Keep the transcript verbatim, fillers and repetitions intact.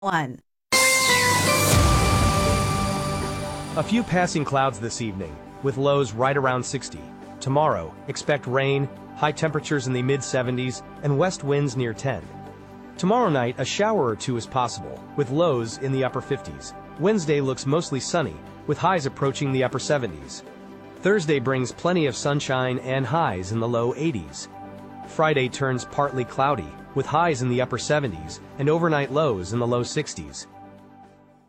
One. A few passing clouds this evening, with lows right around sixty. Tomorrow, expect rain, high temperatures in the mid seventies, and west winds near ten. Tomorrow night, a shower or two is possible, with lows in the upper fifties. Wednesday looks mostly sunny, with highs approaching the upper seventies. Thursday brings plenty of sunshine and highs in the low eighties. Friday turns partly cloudy, with highs in the upper seventies, and overnight lows in the low sixties.